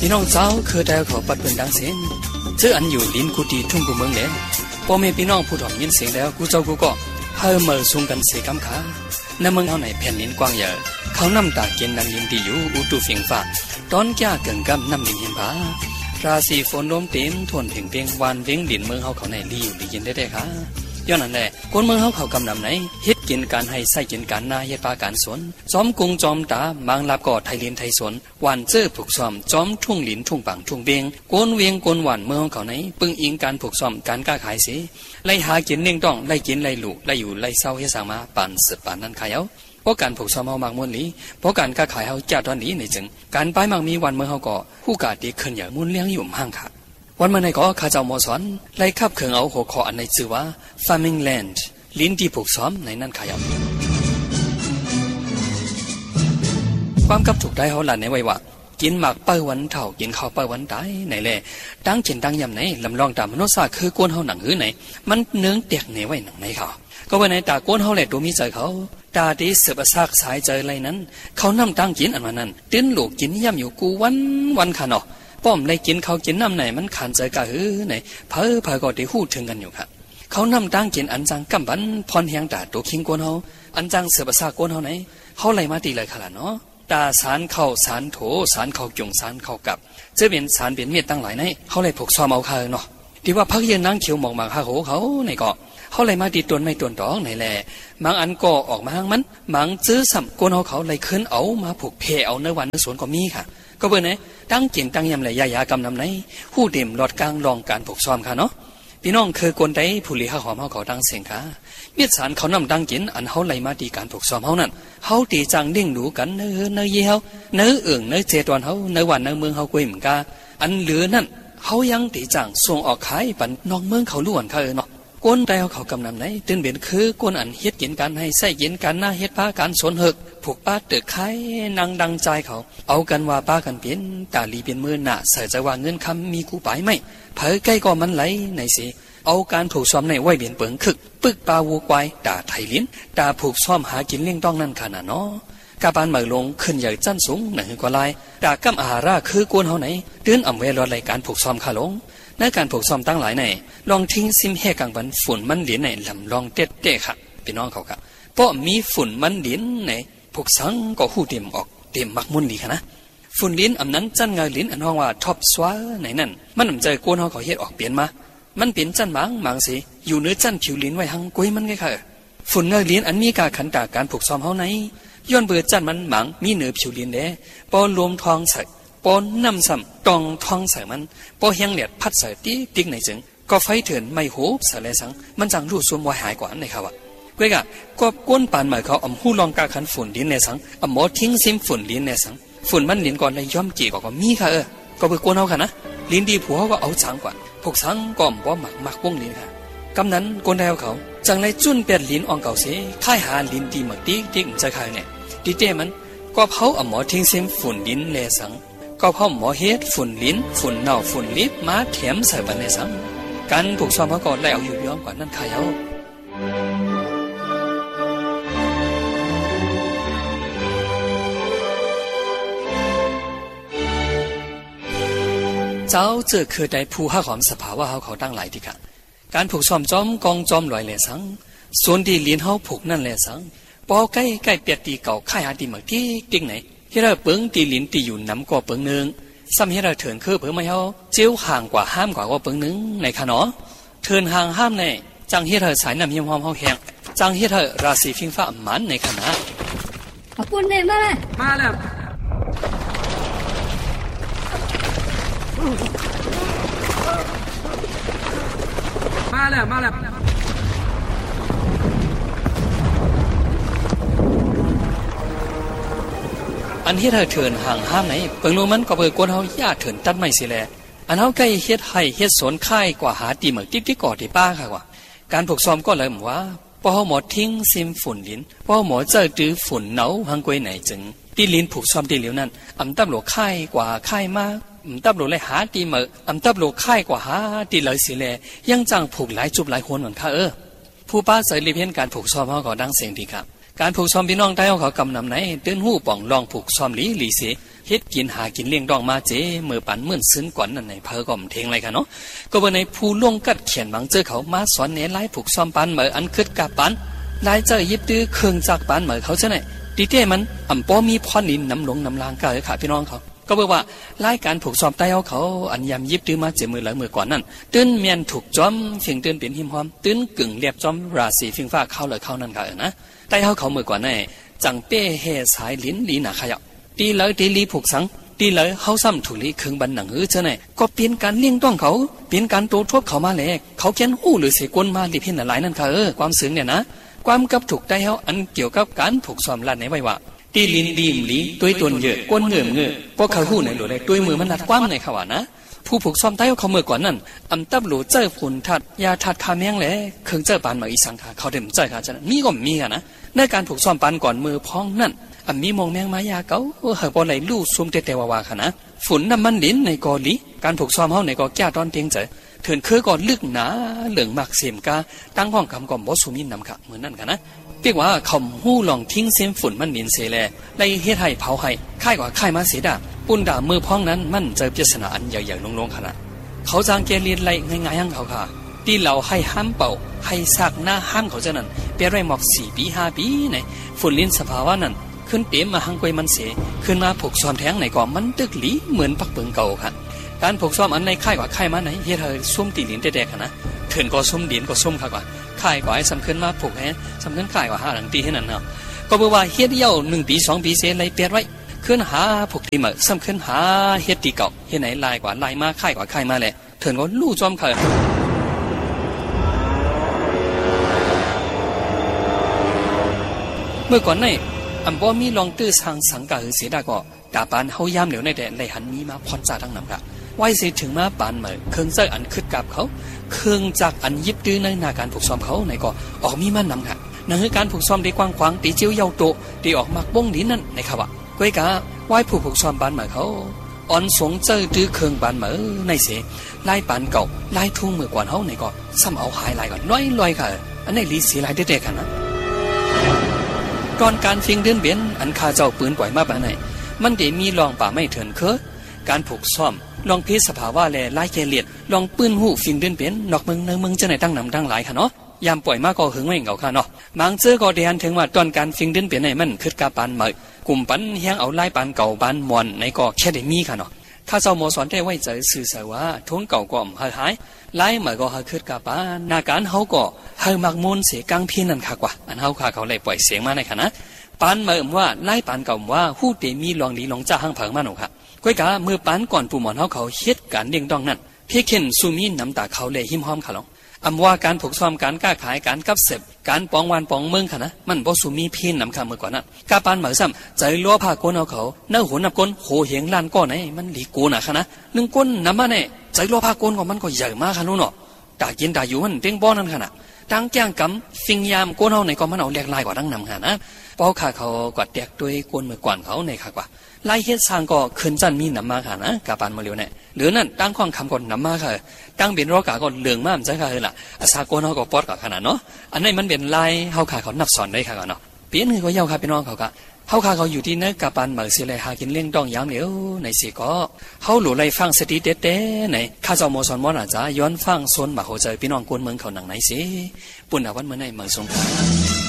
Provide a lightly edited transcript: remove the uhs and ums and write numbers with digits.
พี่น้องเจ้าคือแต่เขาปัดเป็นดังเสียงเจออันอยู่ลิ้นกูตีทุ่งกูเมืองเลยพอแม่พี่น้องผู้ถ่อมยินเสียงแล้วกูเจ้ากูก็เฮาเมื่อซุ่มกันเสียกำขาในเมืองเฮาไหนแผ่นลิ้นกว้างใหญ่เขานำตาเกณฑ์ดังลิ้นที่อยู่อุตุเฟียงฟ้าตอนแก่เกิงกำนำลิ้นเห็นผาราศีฝนลมเต็มทวนเพ่งเพ่งวานเว้งลิ้นเมืองเฮาเขาไหนลีอยู่ลีเย็นได้ค่ะย้อนนั่นแหละคนเมืองเฮาเขากำนำไหนเฮ็ดกินการให้ใส่กินการนาเฮ็ดปาการสวนจอมกุงจอมตาบางลาบก่อไทยลินไทยสวนหวานเจ้อผูกซ้อมจอมทุ่งลินทุ่งปังทุ่งเวียงโกนเวียงโกนหวานเมืองเขาไหนปึ้งอิงการผูกซ้อมการค้าขายสิไล่หากินเน่งต้องไล่กินไล่ลูกไล่อยู่ไล่เศร้าเฮ็ดสร้างมาปานสืบปานนั้นขายเอาเพราะการผูกซ้อมเฮามากมวนนี้เพราะการค้าขายเฮาจ้าตอนนี้ในจึงการป้ายมักมีวันเมืองเฮาก็ผู้กาดีขึ้นอย่างมุ่นเลี้ยงอยู่ห่างค่ะวันเมื่อไหร่ก็ข้าเจ้าหมอสอนไล่ขับเคืองเอาหัวคออันในชื่อว่า farming land ลิ้นที่ผูกซ้อมในนั่นขายความกับถูกได้เขาหลานในไว้ว่ากินหมากเป้าวันเท่ากินข้าวเป้าวันตายไหนแหละตั้งจินตั้งยำไหนลำลองตามมนุษย์ซาคือกวนเขาหนังหื้อไหนมันเนื้อเตียกในไว้หนังไหนเขาก็วันไหนตากวนเขาแหละตัวมีใจเขาตาดีเสือบซากสายใจไรนั้นเขานำตั้งกินอันนั้นตื้นหลูกกินย่ำอยู่กูวันขาเนาะป้อมเลยกินเขากินน้ำไหนมันขันใจกะหื้อไหนเพอก็ได้หู้ถึงกันอยู่ค่ะเขานำตั้งกินอันจังกำบันพรเฮียงตาตัวคิงกวนเขาอันจังเสือบซากกวนเขาไหนเขาไล่มาตีเลยขนาดเนาะตาสารเข้าสารโถสารเข้าจงสารเข้ากับจะเป็นสารเป็นเม็ดตั้งหลายในเขาเลยผูกซ้อมเอาค่ะเนาะที่ว่าพักยืนนั่งเขียวหมอกมาข้าโหเขาในเกาะเขาเลยมาตีตนไม่ตนดอกไหนแหละบางอันก็ออกมาห้างมันบางซื้อสัมกวนเขาเลยขึ้นเอามาผูกเพเอาในวันในสวนก็มีค่ะก็เบอร์ไหนตั้งกินตั้งยำเลยยากำนำไหนผู้เด่มหลอดกลางรองการผูกซ้อมค่ะเนาะพี่น้องคือกวนได้ผู้ลี้ข้าหอมเขาตั้งเสียงค่ะเมียสารเขานำตั้งกินอันเขาไล่มาตีการผูกซ้อมเขานั่นเขาตีจังเด้งดูกันเนื้อเยี่ยวเนื้อเนื้อเจตวันเขาเนื้อวันเนื้อเมืองเขากุยเหมือนกันอันเหลือนั่นเขายังตีจังส่งออกขายปันนอกเมืองเขาล้วนเขาเนาะกวนได้เขากำนำไหนตื่นเบียนคือกวนอันเฮ็ดกินการให้ใส่กินการหน้าเฮ็ดป้าการสนเฮกผูกป้าเตือกไข่นางดังใจเขาเอากันว่าป้ากันเปลี่ยนตาลีเปลี่ยนมือหน้าใส่ใจว่าเงินคำมีกูไปไหมเผยใกล้ก็มันไหลในสิเอาการผูกซ้อมในไว้เบียนเปิงคึกปึกปลาวัวควายด่าไทยลิ้นด่าผูกซ้อมหากินเลี้ยงต้องนั่นขนาดเนาะกาบานเหมยลงขึ้นใหญ่จั้นสูงหนึ่งกว่าลายด่ากำอาหาราคือกวนเขาไหนเตือนอ่ำเวรอรายการผูกซ้อมขาลงในการผูกซ้อมตั้งหลายในลองทิ้งซิมแห่กังบันฝุ่นมันเหรียญในลำลองเต็ดเตะค่ะพี่น้องเขาค่ะเพราะมีฝุ่นมันเหรียญในผูกสังก็หูเต็มออกเต็มมักมุ่นดีค่ะนะฝุ่นเหรียญอำนั้นจั้นเงาเหรียญอันห้องว่าท็อปสวาในนั่นมันอำใจกวนเขาเขาเฮ็ดออกเปลี่ยนมามันเป็นจั้นบางสิอยู่เนื้อจั้นผิวลิ้นไว้หังกุ้ยมันไงค่ะฝุ่นเงาเหรียญอันมีการขันตาการผูกซ้อมเขาไหนย้อนเบื่อจั้นมันหมังมีเนื้อผิวลิ้นเด้ปอรวมทองใส่ปอนน้ำซ้ำตองทองใส่มันปอเฮียงเหลียดพัดใส่ติ๊กในจึงก็ไฟเถื่อนไม่โหบใส่เลยสังมันจังรูดส่วนวายหายกว่าในครับว่าเว้ยกะก็ก้นปานหมายเขาอำหู้ลองกาขันฝุ่นลิ้นในสังอำหมอทิ้งซิมฝุ่นลิ้นในสังฝุ่นมันลิ้นก่อนเลยย่อมจีก็มีค่ะก็เบื่อก้นเอาค่ะนะลิ้นดีผัวก็เอาสังกว่าพวกสังก็บ่หมักวงลิ้นค่ะกำนั้นก้นได้เขาจังเลยจุ้นเปียดลิ้นอ่องเก่าเสียค่ายหาลิ้นดีหมักติ๊กใจใครเนี่ยดีเต้มันก็เผาอำหมอทิ้งซิมฝุ่นลิ้นในสังก็พ่อหมอเฮ็ดฝุ่นลิ้นฝุ่นเน่าฝุ่นลิบมาแถมใส่บันในสังการผูกซ้อมเขาก็ไล่เอาอยู่ย้อมกว่านั่นขายเอาเจ้าเจอคือได้ผู้ห้าหอมสภาวะเขาตั้งหลายที่ค่ะการผูกซ้อมจอมกองจอมลอยแหล่สังส่วนที่ลิ้นเขาผูกนั่นแหล่สังปอใกล้เปียกตีเก่าค่ายหาตีหมักติ๊กไหนเฮเราเปิงตีลิ้นตีอยู่น้ำกว่าเปิงหนึ่งซ้ำเฮเราเถินคือเปิงไม่เอาเจียวห่างกว่าห้ามกว่าเปิงหนึ่งในขนอเถินห่างห้ามในจังเฮเราสายน้ำเยี่ยมหอมเขาแห้งจังเฮเราราศีฟิงฟ้าหมันในขณะขอบคุณเลยมาแล้วอันเฮ็ดให้เถินห่างห้ามไหนเปิงลงมันก็เปิงกวนเฮาญาติเถินตัดไม่สิแลอันเฮาใกล้เฮ็ดให้เฮ็ดสวนค่ายกว่าหาตีหมึกติ๊กก่อที่ป้าค่ะว่าการผูกซ้อมก็เลยเหมือนว่าพอเฮาหมอทิ้งซิมฝุ่นลิ้นพอหมอเจอตื้อฝุ่นเหนาหังกวยไหนจึงตีลิ้นผูกซ้อมตีเหลียวนั้นอำตับโลค่ายกว่าค่ายมากตับโลเลยหาตีหมึกตับโลค่ายกว่าหาตีเลยสิแลยังจังผูกหลายจุบหลายหนเหมือนค่ะผู้ป้าใส่รีเพียนการผูกซ้อมเฮาก็ดังเสียงดีครับการผูกซ้อมพี่น้องใต้เขากำนำไหนตื้นหู้ป่องลองผูกซ้อมหลีเสเฮ็ดกินหากินเลี้ยงดองมาเจมือปันเหมือนซึ้นกว่านั่นในเพอก่อมเทงไรค่ะเนาะก็บ่ในผู้ล่วงกัดเขียนบางเจอเขามาสอนเนไล่ผูกซ้อมปันเหมืออันคึดกาปันไล่เจอยิบตื้อเครื่องจากปันเหมือเขาเช่นไหนดีเต้มันอ่ำป้อมีพรนินน้ำหลงน้ำลางกาเลยค่ะพี่น้องเขาก็บอกว่าไล่การผูกซ้อมใต้เขาอันยำยิบตื้อมาเจมือหลังมือก่อนนั่นตื้นเมียนถูกจอมเสียงตื้นเปลี่ยนหิมหอมตื้นกึ่งเรียบจอมราศีฟิงฟ้าเข้าเลยเข้านั่นค่ะนะใต้เขามือก่อนนั่นจังเป้เฮสายลิ้นลีหนาขยับตีเลยตีลีผูกสังตีเลยเขาซ้ำถูลีเครื่องบันหนังเจ้าไหนก็เปลี่ยนการเลี้ยงต้องเขาเปลี่ยนการโตทบเขามาเลยเขาเขียนหู้หรือเสกวนมาดิพินอะไรนั่นค่ะความซึ้งเนี่ยนะความกับถูกได้เขาอันเกี่ยวกับการผูกซ้อมลัดในไว้ว่าตีลินดีมลีตัวตนเยอะก้นเงื่อเงื่อพวกเขาหู้ในหลุดเลยตัวมือมันลัดความในเขาว่านะผู้ผูกซ้อมใต้เขาเมื่อก่อนนั่นอำตับหลูเจ้าผุนทัดยาทัดคาเมียงเลยเครื่องเจ้าปานมาอีสังค่ะเขาเดิมเจ้าค่ะจะมีก็มีนะในการผูกซ้อมปานก่อนมือพ้องนั่นมีมองแมงมายาเก่าเฮาบ่ไหลลู่ซุ่มเตะว่าค่ะนะฝุ่นน้ำมันลิ้นในกอลีการผูกซ้อมเฮาในกอแก้ตอนเตียงเจอเถื่อนคือก่อนลึกหนาเหลืองมักเสียมกาตั้งห้องคำก่อมบ่ซุมินนำค่ะเหมือนนั่นค่ะนะเรียกว่าคำหู้ลองทิ้งเสียมฝุ่นมันลิ้นเสแลไล่เฮ็ดให้เผาให้ค่ายกว่าค่ายมาเสียดาปุ่นด่ามือพ้องนั้นมันเจอปริศนาอันใหญ่ๆลงๆค่ะนะเขาจางแกเรียนไล่ง่ายๆให้เขาค่ะที่เราให้ห้ามเป่าให้ซักหน้าห้ามเขาจะนั่นเปรียบไรหมอก4 ปี5 ปีในฝุ่นลิ้นสภาวะนั้นขึ้นเต็มมาหังกวยมันเสียขึ้นมาผูกซ้อมแทงในก่อมันตึกหลีเหมือนปักเปิงเก่าค่ะการผูกซ้อมอันในค่ายกว่าค่ายมาไหนเฮ็ดให้ซุ่มตีลิ้นแดกๆค่ะนะเถื่อนก็ซุ่มดินก็ซุ่มค่ะกว่าค่ายกว่าไอ้สำคัญมาผูกให้สำคัญค่ายกว่า5 หลังตีให้นั่นเนาะก็บอกว่าเฮ็ดเย้า1 ปี 2 ปีเสียไรเปรียบไว้ขึ้นหาผูกตีเหมือสำคัญหาเฮ็ดตีเก่าเฮ็ดไหนลายกว่าลายมาค่ายกว่าค่ายมาแหละเถื่อนก็ลู่จอมค่ะเมื่อก่อนในอันบ่มีลองตื้อทางสังกะเสียดาก็ดาปานเฮายามเหลียวในแดนไหลหันมีมาพรจ่าทั้งนั้นค่ะไว้สิถึงมาปานเหมือเครื่องเจ้าอันคึดกับเขาเครื่องจักอันยิบตื้อในหน้าการผูกซ้อมเขาในก็ออกมีมันนำค่ะนั่นคือการผูกซ้อมได้กว้างขวางตีเจียวเยาโตตีออกมากบ้งดินนั่นในค่ะว่าก้อยกะไว้ผูกซ้อมปานเหมือเขาอ่อนสงเจ้าตื้อเครื่องปานเหมือในเสไล่ปานเก่าไล่ทุ่งมือก่อนเฮาในก็ซ้ำเอาหายลายก่อนลอยค่ะอันนี้ลีสีลายเด็ดๆค่ะนะก่อนการฟิงเดินเบียนอันคาเจ้าปืนปล่อยมาปานไหนมันได้มีลองป่าไม่เถื่อนเคอการผูกซ้อมลองพิสภาวะแลไล่เกลียดลองปืนหูฟิงเดินเบียนนอกเมืองในเมืองจะไหนตั้งนำตั้งหลายค่ะเนาะยามปล่อยมาก็หึงไม่เหงาค่ะเนาะบางเจอก็เดียนถึงว่าตอนการฟิงเดินเบียนไหนมันคืดกาปานเหมยกลุ่มปันเฮียงเอาไล่ปานเก่าปานมอนในก็แค่ได้มีค่ะเนาะข้าเจ้าโมสอนได้ไว้ใจสื่อสารว่าทุ่งเก่าก็หายไล่เหมยก็หายคืดกาปานนาการเฮาก็หายมักมูลเสียกังพี่นั่นค่ะกว่าอันเฮาค่ะเขาเลยปล่อยเสียงมาในค่ะนะปานเหมือนว่าไล่ปานเก่าว่าหู้เตมีลองดีลองจ้าห้างเผิงมาหนูค่ะก้อยกะเมื่อปานก่อนปู่หมอนเขาเฮ็ดการเลี้ยงดองนั่นพี่เข็นซูมีน้ำตาเขาเลยหิมห้อมค่ะลองอำว่าการผูกซ้อมการก้าขายการกับเสพการปองวานปองเมืองค่ะนะมันบ่ซูมีพี่น้ำค่ะเมื่อก่อนนั้นกาปานเหมือนซ้ำใจล้อผ้าก้นเอาเขาเนื้อหัวนับก้นโหเหียงล้านก้อนไหนมันหลีกูน่ะค่ะนะ1 ก้นน้ำมาเนี่ยใจล้อผ้าก้นของมันก็ใหญ่มากค่ะนู้นเนาะตากินตาอยู่มันเต้งป้อนนั่นค่ะนะตั้งแจ้งกำฟิงยามก้นเอาในก็มันเอาแหลกลายกว่าตั้งนำค่ะนะเป้าขาเขากอดแตกด้วยกวนมือกวนเขาในค่ะกว่าไล่เฮ็ดสร้างก็ขึ้นจันมีน้ำมาค่ะนะกาปานมาเร็วเนี่ยหรือนั่นตั้งข้องคำก่อนน้ำมาค่ะตั้งเป็นรอกาก็เหลืองมากใจค่ะเออล่ะอาซาโกนเขาก็ปอดกับขนาดเนาะอันนี้มันเป็นไล่เฮาขาเขานับสอนได้ค่ะเนาะเปลี่ยนคือก็เย้าค่ะพี่น้องเขาก็เฮาขาเขาอยู่ที่เนื้อกาปานเหมือสิเลยหากินเลี้ยงดองยามเหลียวในสิก็เฮาหลู่ไล่ฟังสติเด็ดๆในข้าเจ้าโมสอนมอน่ะจ้าย้อนฟังโซนมาเขาใจพี่น้องกวนเมืองเขาหนังไหนสิปุ่นอาวันเมื่อไหนเมืองสงขลา